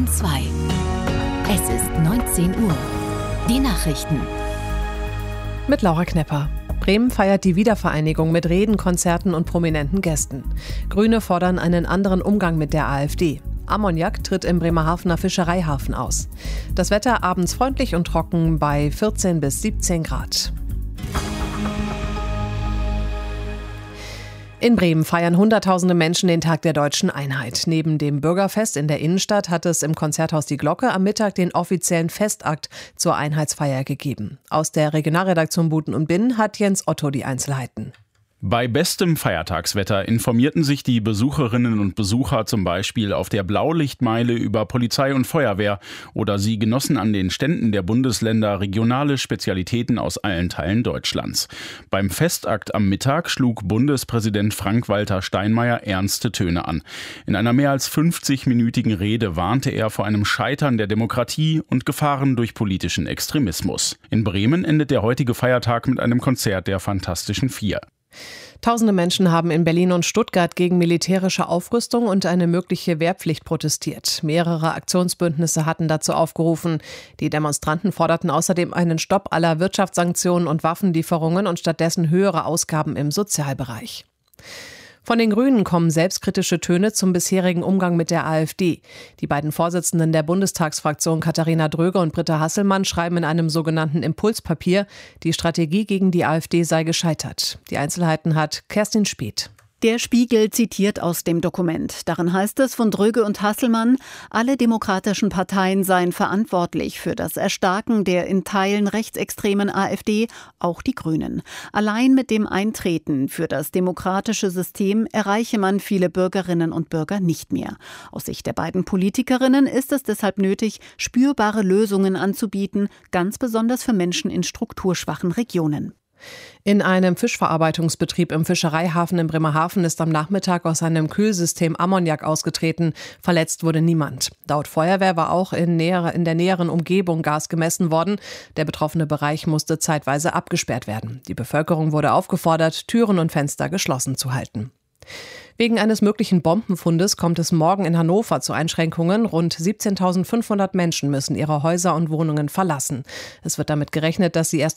2. Es ist 19 Uhr. Die Nachrichten. Mit Laura Knepper. Bremen feiert die Wiedervereinigung mit Reden, Konzerten und prominenten Gästen. Grüne fordern einen anderen Umgang mit der AfD. Ammoniak tritt im Bremerhavener Fischereihafen aus. Das Wetter abends freundlich und trocken bei 14 bis 17 Grad. In Bremen feiern Hunderttausende Menschen den Tag der Deutschen Einheit. Neben dem Bürgerfest in der Innenstadt hat es im Konzerthaus Die Glocke am Mittag den offiziellen Festakt zur Einheitsfeier gegeben. Aus der Regionalredaktion Buten und Binnen hat Jens Otto die Einzelheiten. Bei bestem Feiertagswetter informierten sich die Besucherinnen und Besucher zum Beispiel auf der Blaulichtmeile über Polizei und Feuerwehr oder sie genossen an den Ständen der Bundesländer regionale Spezialitäten aus allen Teilen Deutschlands. Beim Festakt am Mittag schlug Bundespräsident Frank-Walter Steinmeier ernste Töne an. In einer mehr als 50-minütigen Rede warnte er vor einem Scheitern der Demokratie und Gefahren durch politischen Extremismus. In Bremen endet der heutige Feiertag mit einem Konzert der Fantastischen Vier. Tausende Menschen haben in Berlin und Stuttgart gegen militärische Aufrüstung und eine mögliche Wehrpflicht protestiert. Mehrere Aktionsbündnisse hatten dazu aufgerufen. Die Demonstranten forderten außerdem einen Stopp aller Wirtschaftssanktionen und Waffenlieferungen und stattdessen höhere Ausgaben im Sozialbereich. Von den Grünen kommen selbstkritische Töne zum bisherigen Umgang mit der AfD. Die beiden Vorsitzenden der Bundestagsfraktion Katharina Dröge und Britta Hasselmann schreiben in einem sogenannten Impulspapier, die Strategie gegen die AfD sei gescheitert. Die Einzelheiten hat Kerstin Speth. Der Spiegel zitiert aus dem Dokument. Darin heißt es von Dröge und Hasselmann, alle demokratischen Parteien seien verantwortlich für das Erstarken der in Teilen rechtsextremen AfD, auch die Grünen. Allein mit dem Eintreten für das demokratische System erreiche man viele Bürgerinnen und Bürger nicht mehr. Aus Sicht der beiden Politikerinnen ist es deshalb nötig, spürbare Lösungen anzubieten, ganz besonders für Menschen in strukturschwachen Regionen. In einem Fischverarbeitungsbetrieb im Fischereihafen in Bremerhaven ist am Nachmittag aus einem Kühlsystem Ammoniak ausgetreten. Verletzt wurde niemand. Laut Feuerwehr war auch in der näheren Umgebung Gas gemessen worden. Der betroffene Bereich musste zeitweise abgesperrt werden. Die Bevölkerung wurde aufgefordert, Türen und Fenster geschlossen zu halten. Wegen eines möglichen Bombenfundes kommt es morgen in Hannover zu Einschränkungen. Rund 17.500 Menschen müssen ihre Häuser und Wohnungen verlassen. Es wird damit gerechnet, dass sie erst